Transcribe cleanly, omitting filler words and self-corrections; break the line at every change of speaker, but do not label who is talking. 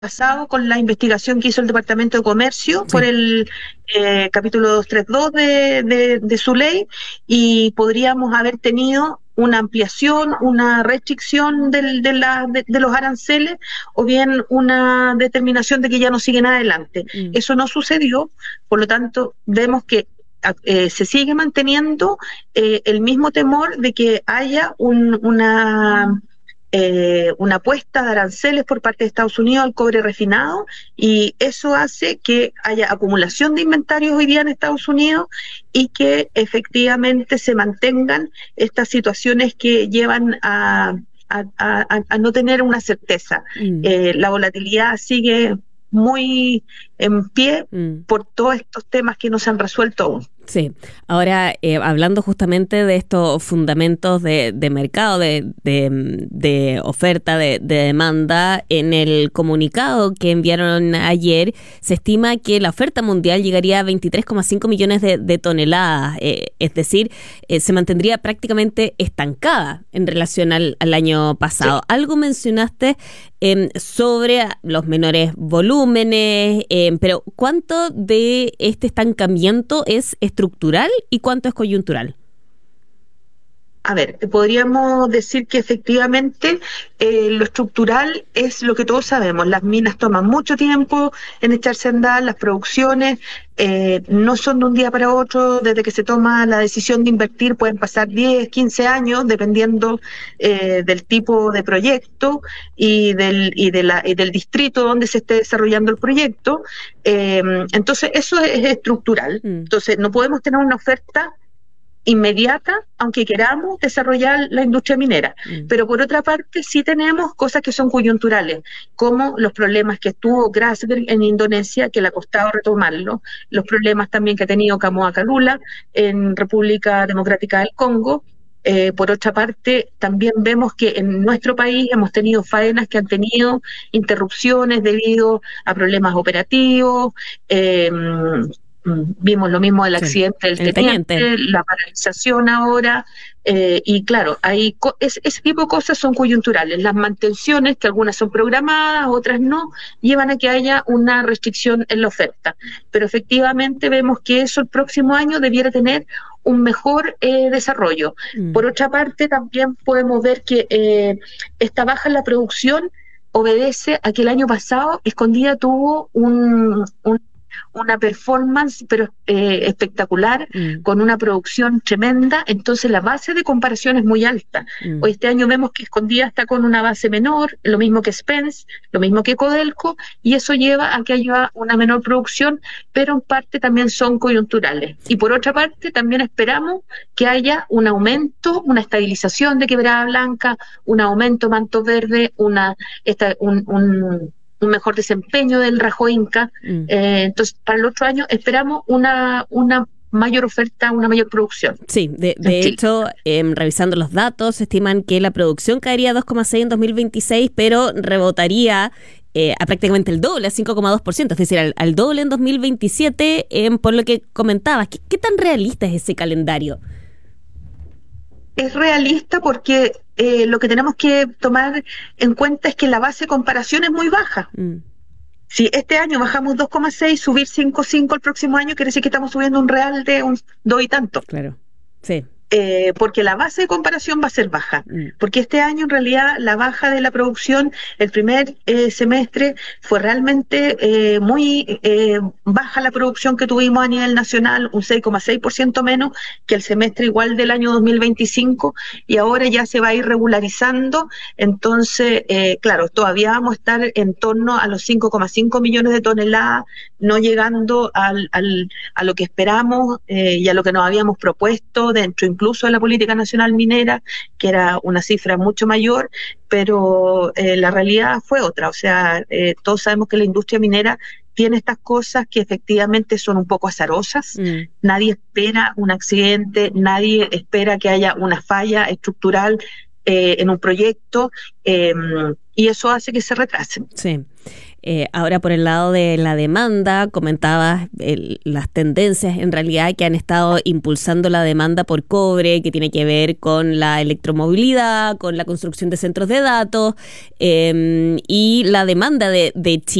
pasado con la investigación que hizo el Departamento de Comercio por
Sí.
el capítulo 232 de su ley, y podríamos haber tenido una ampliación, una restricción de los aranceles, o bien una determinación de que ya no siguen adelante.
Mm.
Eso no sucedió, por lo tanto vemos que se sigue manteniendo el mismo temor de que haya una apuesta de aranceles por parte de Estados Unidos al cobre refinado, y eso hace que haya acumulación de inventarios hoy día en Estados Unidos, y que efectivamente se mantengan estas situaciones que llevan a no tener una certeza.
Mm.
La volatilidad sigue muy en pie
Mm.
por todos estos temas que no se han resuelto aún.
Sí, ahora hablando justamente de estos fundamentos de mercado, de oferta, de demanda, en el comunicado que enviaron ayer se estima que la oferta mundial llegaría a 23,5 millones de toneladas, es decir, se mantendría prácticamente estancada en relación al año pasado.
Sí.
Algo mencionaste sobre los menores volúmenes, pero ¿cuánto de este estancamiento es estructural y cuánto es coyuntural?
A ver, podríamos decir que efectivamente lo estructural es lo que todos sabemos. Las minas toman mucho tiempo en echarse a andar, las producciones no son de un día para otro. Desde que se toma la decisión de invertir pueden pasar 10, 15 años, dependiendo del tipo de proyecto y del distrito donde se esté desarrollando el proyecto. Entonces, eso es estructural.
Mm.
Entonces, no podemos tener una oferta inmediata, aunque queramos desarrollar la industria minera.
Mm.
Pero por otra parte, sí tenemos cosas que son coyunturales, como los problemas que tuvo Grasberg en Indonesia, que le ha costado retomarlo, los problemas también que ha tenido Kamoa Kalula en República Democrática del Congo. Por otra parte, también vemos que en nuestro país hemos tenido faenas que han tenido interrupciones debido a problemas operativos. Vimos lo mismo del
Sí,
accidente del
el teniente.
teniente, la paralización ahora, y claro, ese tipo de cosas son coyunturales. Las mantenciones, que algunas son programadas, otras no, llevan a que haya una restricción en la oferta. Pero efectivamente vemos que eso el próximo año debiera tener un mejor desarrollo.
Mm.
Por otra parte, también podemos ver que esta baja en la producción obedece a que el año pasado Escondida tuvo una performance pero espectacular,
Mm.
con una producción tremenda. Entonces la base de comparación es muy alta.
Mm.
Hoy este año vemos que Escondida está con una base menor, lo mismo que Spence, lo mismo que Codelco, y eso lleva a que haya una menor producción, pero en parte también son coyunturales. Y por otra parte también esperamos que haya un aumento, una estabilización de Quebrada Blanca, un aumento de Manto Verde, un mejor desempeño del Rajo Inca.
Mm.
Entonces, para el otro año esperamos una mayor oferta, una mayor producción
Sí,
en
de
Chile.
hecho, revisando los datos, estiman que la producción caería a 2,6 en 2026, pero rebotaría a prácticamente el doble, a 5,2%, es decir, al doble en 2027, por lo que comentabas. ¿Qué tan realista es ese calendario?
Es realista porque lo que tenemos que tomar en cuenta es que la base de comparación es muy baja.
Mm.
Si este año bajamos 2,6, subir 5,5 el próximo año quiere decir que estamos subiendo un real de un 2 y tanto.
Claro, sí.
Porque la base de comparación va a ser baja,
Mm.
porque este año en realidad la baja de la producción, el primer semestre fue realmente muy baja la producción que tuvimos a nivel nacional, un 6,6% menos que el semestre igual del año 2025, y ahora ya se va a ir regularizando. Entonces, claro, todavía vamos a estar en torno a los 5,5 millones de toneladas, no llegando a lo que esperamos y a lo que nos habíamos propuesto dentro incluso de la política nacional minera, que era una cifra mucho mayor, pero la realidad fue otra. O sea, todos sabemos que la industria minera tiene estas cosas que efectivamente son un poco azarosas.
Mm.
Nadie espera un accidente, nadie espera que haya una falla estructural en un proyecto, y eso hace que se retrasen.
Sí. Ahora por el lado de la demanda, comentabas las tendencias en realidad que han estado impulsando la demanda por cobre, que tiene que ver con la electromovilidad, con la construcción de centros de datos y la demanda de China.